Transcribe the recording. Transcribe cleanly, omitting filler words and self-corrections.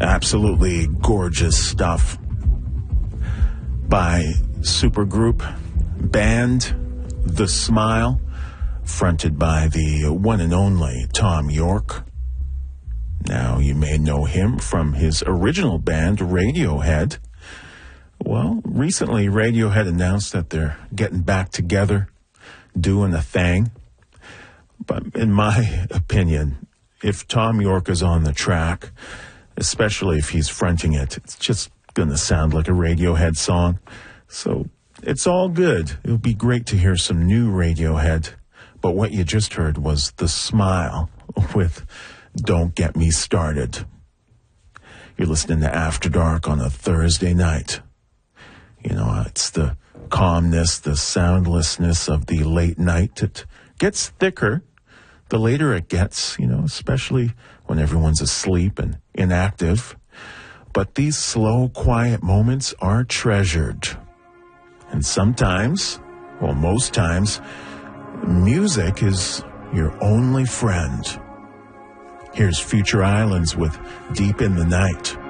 Absolutely gorgeous stuff by supergroup band The Smile, fronted by the one and only Thom Yorke. Now, you may know him from his original band, Radiohead. Well, recently Radiohead announced that they're getting back together, doing a thing. But in my opinion, if Thom Yorke is on the track, especially if he's fronting it, it's just going to sound like a Radiohead song. So it's all good. It'll be great to hear some new Radiohead. But what you just heard was The Smile with Don't Get Me Started. You're listening to After Dark on a Thursday night. You know, it's the calmness, the soundlessness of the late night. It gets thicker the later it gets, you know, especially when everyone's asleep and inactive. But these slow, quiet moments are treasured. And sometimes, well, most times, music is your only friend. Here's Future Islands with Deep in the Night.